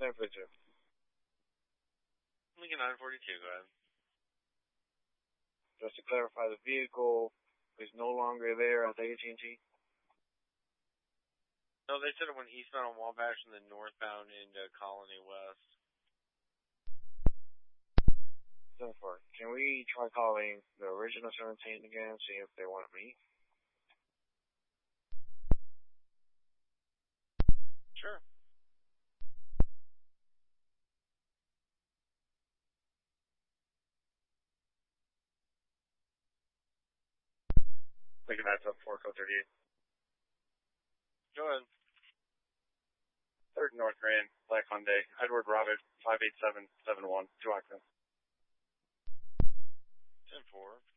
10 for 2. Lincoln 942, go ahead. Just to clarify, the vehicle is no longer there at the AT&T? No, they said it went eastbound on Wabash and then northbound into Colony West. 10-4. Can we try calling the original 17 again, see if they want me? Sure. Lincoln that's up 4, code 38. Go ahead. 3rd North Grand, Black Hyundai, Edward Robert, 58771, 2 occupants. 10-4.